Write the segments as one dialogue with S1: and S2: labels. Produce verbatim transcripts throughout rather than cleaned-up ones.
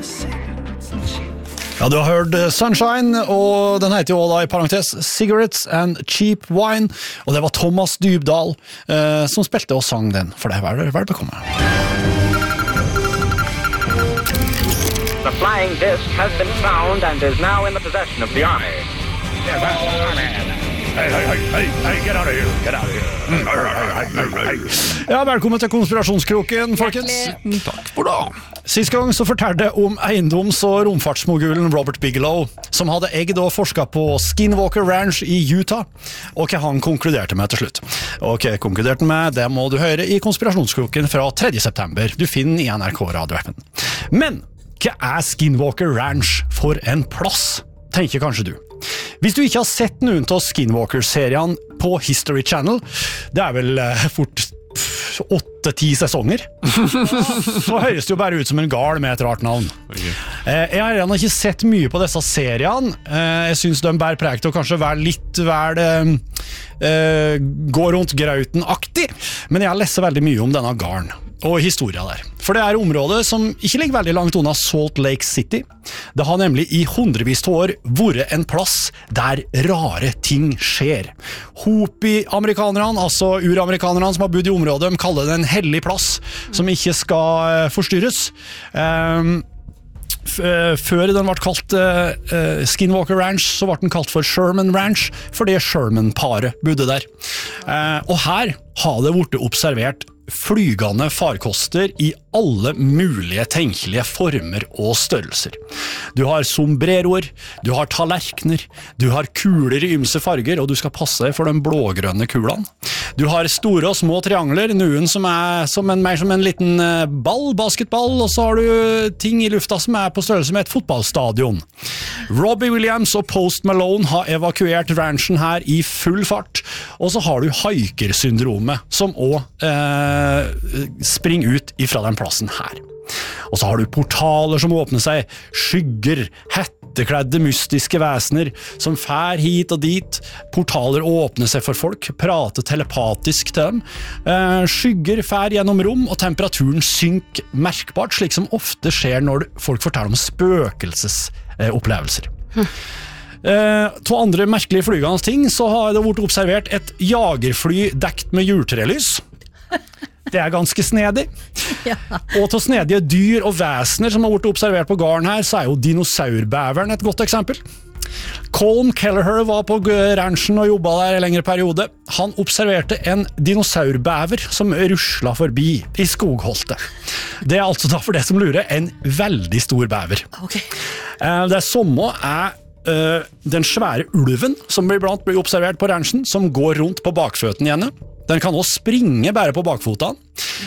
S1: Ja, du har hørt Sunshine, og den heter jo da i parentes Cigarettes and Cheap Wine, og det var Thomas Dybdahl eh, som spilte og sang den, for det var det bekomme.
S2: The flying disc has been found and is now in the possession of the Army.
S3: Yes, Army. Hey, hey, hey, hey, hey, get out of here, get out of here. Mm, hey, hey, hey, hey.
S1: Ja, velkommen til Konspirasjonskroken, folkens.
S4: Takk for det.
S1: Sist gang så fortalte jeg om eiendoms- og romfartsmogulen Robert Bigelow, som hadde eggd og forsket på Skinwalker Ranch i Utah, og hva han konkluderte med til slutt. Og hva konkluderte med, det må du høre i Konspirasjonskroken fra tredje september. Du finner i N R K-radioappen. Men hva er Skinwalker Ranch for en plass, tenker kanskje du. Hvis du ikke har sett noen av Skinwalker-serien på History Channel, det er vel eh, fort åtte-ti sesonger, så høres det jo bare ut som en gal med et rart navn. Okay. Eh, jeg har gjerne ikke sett mye på disse seriene. Eh, jeg synes de bærer preg til å kanskje være litt vel eh, eh, gå rundt grauten-aktig, men jeg har lest veldig mye om denne garn og historia der. For det er området som ikke ligger veldig langt unna Salt Lake City. Det har nemlig i hundrevis av år vært en plass der rare ting skjer. Hopi-amerikanerne, altså uramerikanerne som har bodd i området, de kaller det en hellig plass som ikke skal forstyrres. Um, Før den ble kalt uh, Skinwalker Ranch, så ble den kalt for Sherman Ranch, fordi Sherman-paret bodde der. Uh, og her har det vært observert flygende farkoster i alle mulige tenkelige former og størrelser. Du har sombreroer, du har tallerkener, du har kuler i ymse farger, og du skal passe for de blågrønne kulene. Du har store og små triangler, noen som er som en, mer som en liten ball, basketball, og så har du ting i lufta som er på størrelse med et fotballstadion. Robbie Williams og Post Malone har evakuert ranchen her i full fart, og så har du hiker-syndromet, som også eh, springer ut ifra den plassen her. Og så har du portaler som åpner seg, skygger, hettekledde mystiske væsener som fær hit og dit. Portaler åpner seg for folk, prater telepatisk til dem. Eh, skygger fær gjennom rom, og temperaturen synker merkbart, slik som ofte skjer når folk forteller om spøkelsesopplevelser. Hm. Eh, to andre merkelige flygende ting, så har det vært observert et jagerfly dekt med juletrelys. Det er ganske snedig. Ja. Og til snedige dyr og væsener som har vært observert på gården her, så er jo dinosaurbæveren et godt eksempel. Colm Kelleher var på ranchen og jobbet der i lengre periode. Han observerte en dinosaurbæver som rusla forbi i skogholtet. Det er altså da for det som lurer, en veldig stor bæver. Okay. Det samme er uh, den svære ulven som iblant blir observert på ranchen, som går rundt på bakføtten igjen. Den kan også springe bare på bakfotene.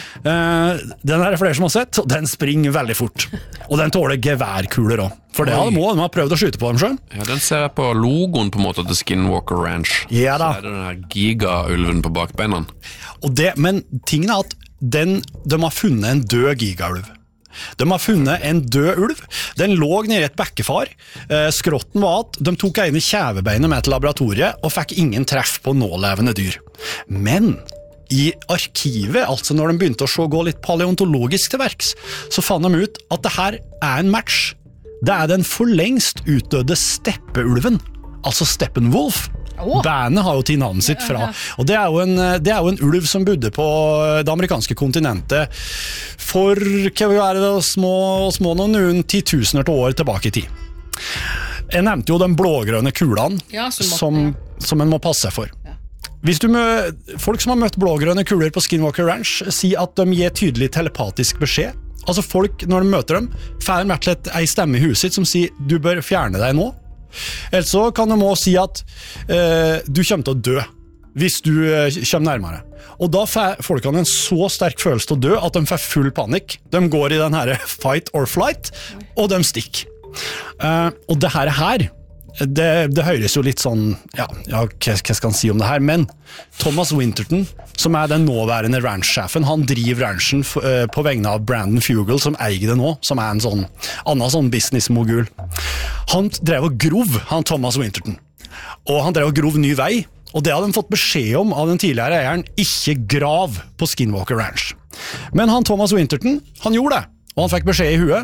S1: Uh, den er det flere som har sett, og den springer veldig fort. Og den tåler geværkuler også. For det hadde må, de har prøvd å skyte på dem selv.
S4: Ja, den ser jeg på logoen på en måte til Skinwalker Ranch.
S1: Ja da.
S4: Så er det den her giga-ulven på bakbeina.
S1: Og det, men tingen er at den, de har funnet en død giga-ulv. De har funnet en død ulv. Den lå nede i et bekkefar. Skrotten var at de tok ene kjevebeinet med til laboratoriet og fikk ingen treff på nålevende dyr. Men i arkivet, altså når de begynte å se gå litt paleontologisk til verks, så fant de ut at det her er en match. Det er den for lengst utdøde steppeulven, altså Steppenwolf. Oh. Bandet har jo til navnet sitt fra, og det er, jo en, det er jo en ulv som bodde på det amerikanske kontinentet for, hva er det, små, små noen titusener til år tilbake i tid. Jeg nevnte jo de blågrønne kulene ja, som, som, som en må passe for. Ja. Hvis du mø, folk som har møtt blågrønne kuler på Skinwalker Ranch sier at de gir tydelig telepatisk beskjed. Altså folk, når de møter dem, får de rett ei stemme i huset sitt som sier du bør fjerne deg nå. Eller så kan de også si at eh, du kommer til å dø hvis du eh, kommer nærmere. Og da får folkene en så sterk følelse til å dø at de får full panikk. De går i den her fight or flight, og de stikker. Eh, og det her her, det, det høres jo litt sånn, ja, ja hva, hva skal han si om det her, men Thomas Winterton, som er den nåværende ranch-sjefen, han driver ranchen f- uh, på vegne av Brandon Fugal, som eier det nå, som er en sånn annen sånn business-mogul. Han drev og grov, han Thomas Winterton, og han drev og grov ny vei, og det hadde han fått beskjed om av den tidligere eieren, ikke grav på Skinwalker Ranch. Men han Thomas Winterton, han gjorde det, og han fikk beskjed i huet,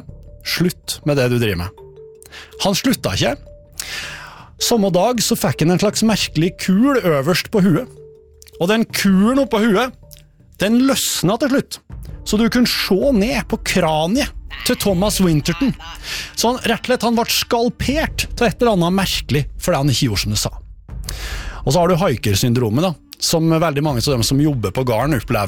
S1: slutt med det du driver med. Han slutta ikke. Samme dag så fikk han en slags merkelig kul øverst på huet. Og den kulen oppå huet, den løsna til slutt. Så du kunne se ned på kraniet til Thomas Winterton. Så han, rett og slett, han ble skalpert til et eller annet merkelig, fordi han ikke gjorde som det sa. Og så har du haiker-syndromet da, som veldig mange av dem som jobber på garden opplever